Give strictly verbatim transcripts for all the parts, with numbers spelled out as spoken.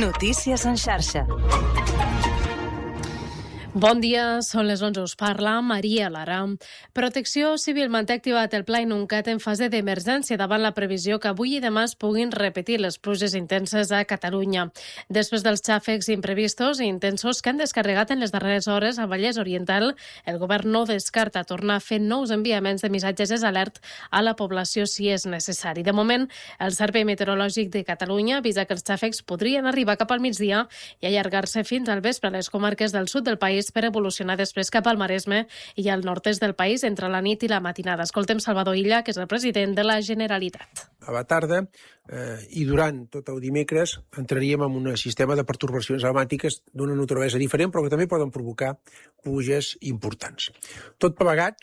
Notícies en xarxa. Bon dia, són les onze, us parla Maria Lara. Protecció Civil manté activat el Pla Inuncat en fase d'emergència davant la previsió que avui i demà es puguin repetir les pluges intenses a Catalunya. Després dels xàfecs imprevistos i intensos que han descarregat en les darreres hores a Vallès Oriental, el govern no descarta tornar a fer nous enviaments de missatges d'alert a la població si és necessari. De moment, el Servei Meteorològic de Catalunya avisa que els xàfecs podrien arribar cap al migdia i allargar-se fins al vespre a les comarques del sud del país per evolucionar després cap al Maresme i al nord-est del país entre la nit i la matinada. Escoltem Salvador Illa, que és el president de la Generalitat. A la tarda eh, i durant tot el dimecres entraríem en un sistema de pertorbacions aromàtiques d'una naturalesa diferent, però que també poden provocar pluges importants. Tot plegat,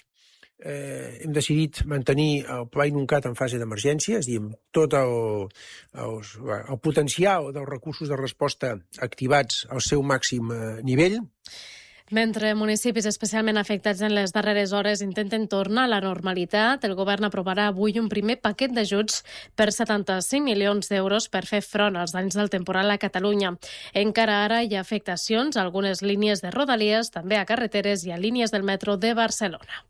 eh, hem decidit mantenir el Pla Inuncat en fase d'emergència, és a dir, tot el, el, el potencial dels recursos de resposta activats al seu màxim eh, nivell. Mentre municipis especialment afectats en les darreres hores intenten tornar a la normalitat, el govern aprovarà avui un primer paquet d'ajuts per setanta-cinc milions d'euros per fer front als danys del temporal a Catalunya. Encara ara hi ha afectacions a algunes línies de Rodalies, també a carreteres i a línies del metro de Barcelona.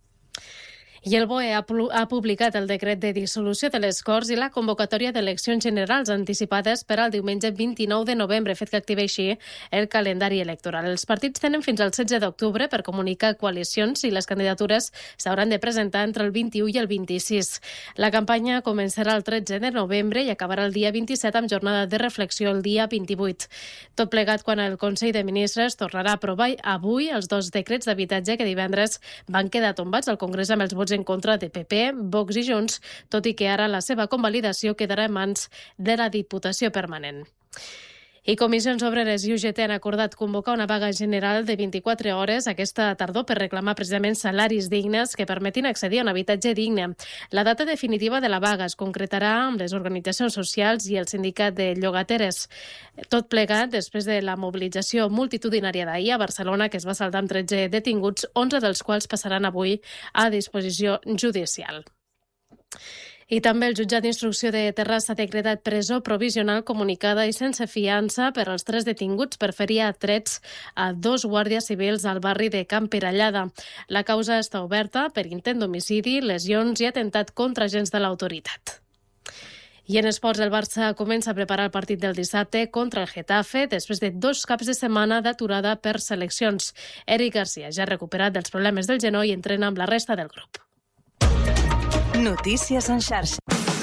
I el B O E ha, ha publicat el decret de dissolució de les Corts i la convocatòria d'eleccions generals anticipades per al diumenge vint-i-nou de novembre, fet que activa així el calendari electoral. Els partits tenen fins al setze d'octubre per comunicar coalicions i les candidatures s'hauran de presentar entre el vint-i-u i el vint-i-sis. La campanya començarà el tretze de novembre i acabarà el dia vint-i-set amb jornada de reflexió el dia vint-i-vuit. Tot plegat quan el Consell de Ministres tornarà a aprovar avui els dos decrets d'habitatge que divendres van quedar tombats al Congrés amb els vots en contra de P P, Vox i Junts, tot i que ara la seva convalidació quedarà en mans de la Diputació Permanent. I Comissions Obreres i U G T han acordat convocar una vaga general de vint-i-quatre hores aquesta tardor per reclamar precisament salaris dignes que permetin accedir a un habitatge digne. La data definitiva de la vaga es concretarà amb les organitzacions socials i el sindicat de llogateres. Tot plegat després de la mobilització multitudinària d'ahir a Barcelona, que es va saldar amb tretze detinguts, onze dels quals passaran avui a disposició judicial. I també el jutjat d'instrucció de Terrassa ha decretat presó provisional comunicada i sense fiança per als tres detinguts per ferir a trets a dos guàrdies civils al barri de Can Perallada. La causa està oberta per intent d'homicidi, lesions i atemptat contra agents de l'autoritat. I en esports, el Barça comença a preparar el partit del dissabte contra el Getafe després de dos caps de setmana d'aturada per seleccions. Eric Garcia, ja recuperat dels problemes del genoll, entrena amb la resta del grup. Notícies en xarxa.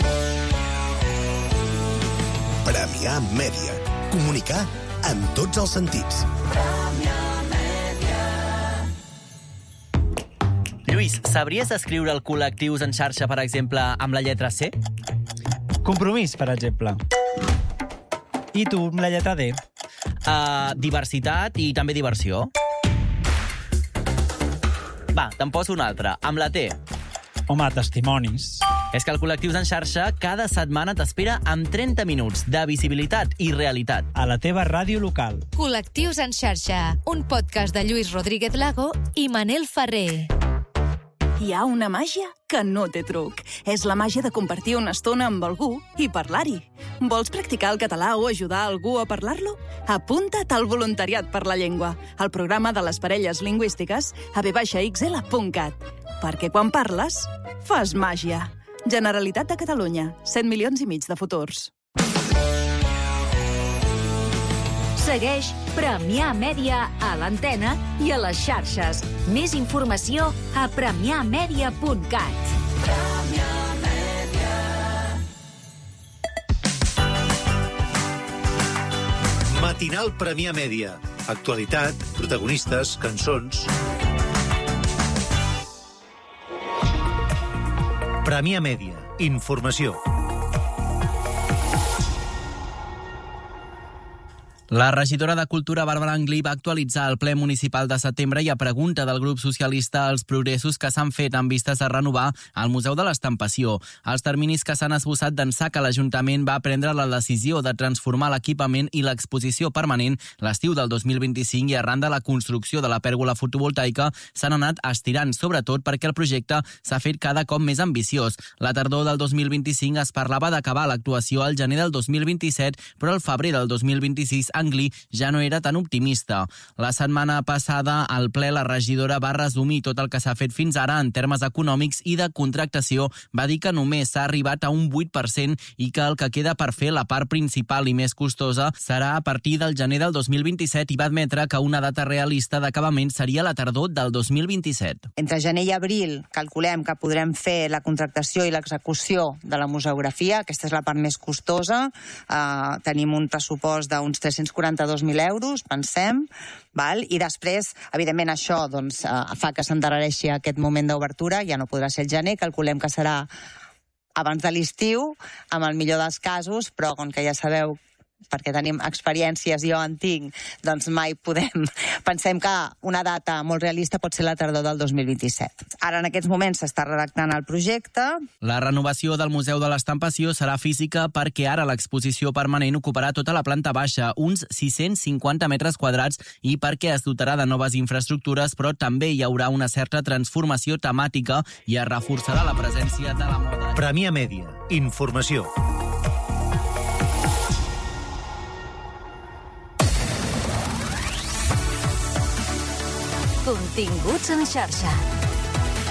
Premià Mèdia. Comunicar en tots els sentits. Lluís, sabries escriure el col·lectius en xarxa, per exemple, amb la lletra C? Compromís, per exemple. I tu, amb la lletra D? Uh, diversitat i també diversió. Va, te'n poso una altra, amb la T. Home, testimonis. És que el Col·lectius en xarxa cada setmana t'espera amb trenta minuts de visibilitat i realitat. A la teva ràdio local. Col·lectius en xarxa, un podcast de Lluís Rodríguez Lago i Manel Ferrer. Hi ha una màgia que no té truc. És la màgia de compartir una estona amb algú i parlar-hi. Vols practicar el català o ajudar algú a parlar-lo? Apunta't al Voluntariat per la Llengua, al programa de les parelles lingüístiques a v x l punt cat. Perquè quan parles, fas màgia. Generalitat de Catalunya, set milions i mig de futurs. Segueix Premià Mèdia a l'antena i a les xarxes. Més informació a premià mèdia punt cat. Matinal Premià Mèdia. Actualitat, protagonistes, cançons... Premià Mèdia. Informació. La regidora de Cultura, Bàrbara Anglí, va actualitzar el ple municipal de setembre i a pregunta del grup socialista els progressos que s'han fet en vistes a renovar el Museu de l'Estampació. Els terminis que s'han esbossat d'ençà que l'Ajuntament va prendre la decisió de transformar l'equipament i l'exposició permanent l'estiu del dos mil vint-i-cinc i arran de la construcció de la pèrgola fotovoltaica s'han anat estirant, sobretot perquè el projecte s'ha fet cada cop més ambiciós. La tardor del dos mil vint-i-cinc es parlava d'acabar l'actuació al gener del dos mil vint-i-set, però al febrer del dos mil vint-i-sis Angli ja no era tan optimista. La setmana passada, al ple, la regidora va resumir tot el que s'ha fet fins ara en termes econòmics i de contractació. Va dir que només s'ha arribat a un vuit per cent i que el que queda per fer, la part principal i més costosa, serà a partir del gener del dos mil vint-i-set i va admetre que una data realista d'acabament seria la tardor del dos mil vint-i-set. Entre gener i abril calculem que podrem fer la contractació i l'execució de la museografia. Aquesta és la part més costosa. Uh, tenim un pressupost d'uns tres-cents quaranta-dos mil euros, pensem, val? I després, evidentment, això doncs, uh, fa que s'endarrereixi aquest moment d'obertura, ja no podrà ser el gener, calculem que serà abans de l'estiu, amb el millor dels casos, però com que ja sabeu, perquè tenim experiències, jo en tinc, doncs mai podem. Pensem que una data molt realista pot ser la tardor del dos mil vint-i-set. Ara, en aquests moments, s'està redactant el projecte. La renovació del Museu de l'Estampació serà física perquè ara l'exposició permanent ocuparà tota la planta baixa, uns sis-cents cinquanta metres quadrats, i perquè es dotarà de noves infraestructures, però també hi haurà una certa transformació temàtica i es reforçarà la presència de la moda. Premià Mèdia. Informació. Continguts en xarxa.